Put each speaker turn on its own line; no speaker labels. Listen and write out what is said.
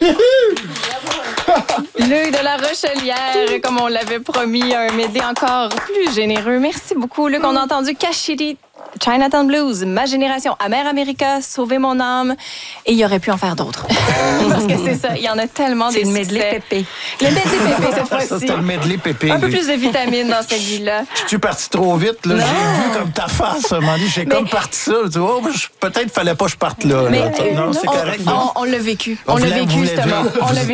Luc de la Rochelière, comme on l'avait promis, un medley encore plus généreux. Merci beaucoup, Luc. On a entendu Kashidi, Chinatown Blues, Ma Génération, Amer America, Sauver mon âme. Et il y aurait pu en faire d'autres. Parce que c'est ça, il y en a tellement des
succès. C'est le medley pépé.
Le medley pépé, cette fois-ci.
C'est le medley pépé.
Un peu plus de vitamines dans celui-là.
Je suis parti trop vite, là. J'ai vu comme ta face, à un moment donné. J'ai comme parti ça. Tu vois, peut-être fallait pas que je parte là.
Mais
là. Non, c'est correct.
On l'a vécu.
On
On l'a
l'a
vécu,
vécu.
justement. On l'a vécu.